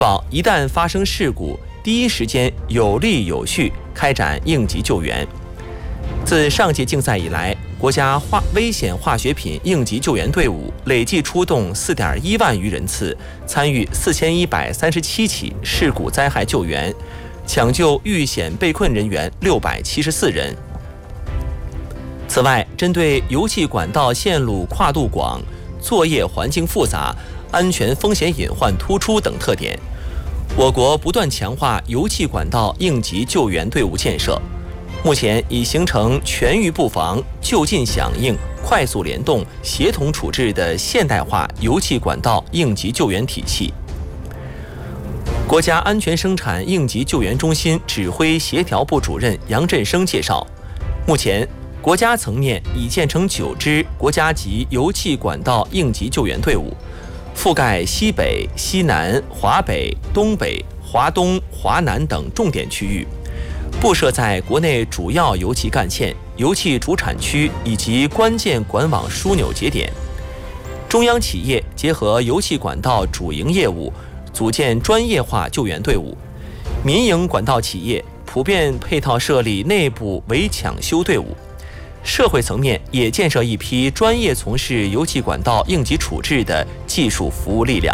保一旦发生事故，第一时间有力有序开展应急救援。自上届竞赛以来，国家危险化学品应急救援队伍累计出动4.1万余人次，参与4137起事故灾害救援，抢救遇险被困人员674人。此外，针对油气管道线路跨度广、作业环境复杂、安全风险隐患突出等特点，我国不断强化油气管道应急救援队伍建设，目前已形成全域布防、就近响应、快速联动、协同处置的现代化油气管道应急救援体系。国家安全生产应急救援中心指挥协调部主任杨振声介绍，目前国家层面已建成9支国家级油气管道应急救援队伍，覆盖西北、西南、华北、东北、华东、华南等重点区域，布设在国内主要油气干线、油气主产区以及关键管网枢纽节点。中央企业结合油气管道主营业务，组建专业化救援队伍；民营管道企业普遍配套设立内部围抢修队伍。社会层面也建设一批专业从事油气管道应急处置的技术服务力量。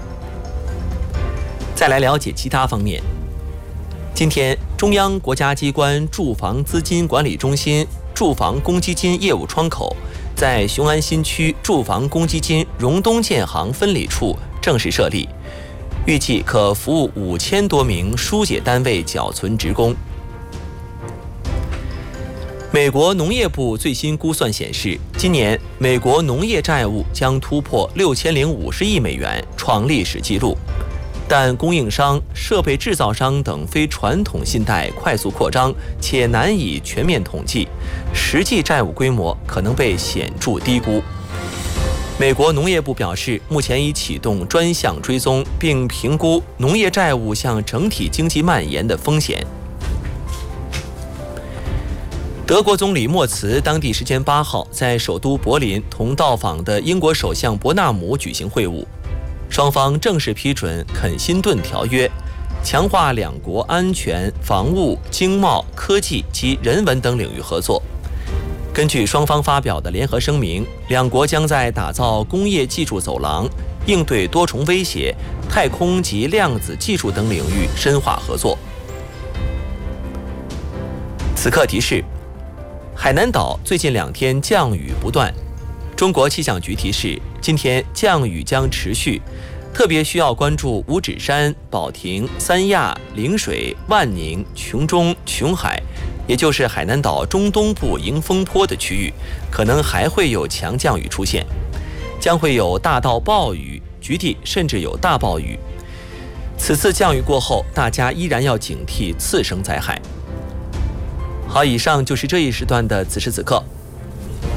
再来了解其他方面。今天，中央国家机关住房资金管理中心住房公积金业务窗口在雄安新区住房公积金荣东建行分理处正式设立，预计可服务5000多名疏解单位缴存职工。美国农业部最新估算显示，今年美国农业债务将突破6050亿美元，创历史纪录。但供应商、设备制造商等非传统信贷快速扩张，且难以全面统计，实际债务规模可能被显著低估。美国农业部表示，目前已启动专项追踪，并评估农业债务向整体经济蔓延的风险。德国总理默茨当地时间8号在首都柏林同到访的英国首相伯纳姆举行会晤，双方正式批准肯辛顿条约，强化两国安全、防务、经贸、科技及人文等领域合作。根据双方发表的联合声明，两国将在打造工业技术走廊、应对多重威胁、太空及量子技术等领域深化合作。此刻提示：海南岛最近2天降雨不断，中国气象局提示，今天降雨将持续，特别需要关注五指山、保亭、三亚、陵水、万宁、琼中、琼海，也就是海南岛中东部迎风坡的区域，可能还会有强降雨出现，将会有大到暴雨，局地甚至有大暴雨。此次降雨过后，大家依然要警惕次生灾害。好，以上就是这一时段的此时此刻。